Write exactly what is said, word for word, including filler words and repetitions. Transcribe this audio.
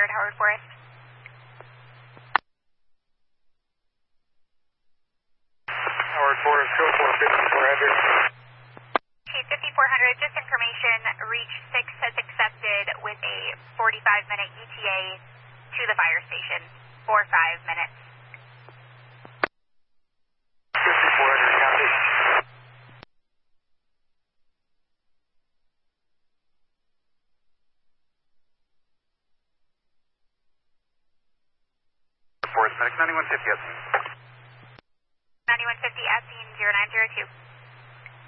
hundred Howard Forest. Howard Forest, go for fifty-four hundred. Chief, fifty-four hundred, just information, Reach six has accepted with a forty-five minute E T A to the fire station for five minutes. fifty-four hundred, copy. Forest, Medic ninety-one fifty at scene. ninety-one fifty at scene, zero nine zero two.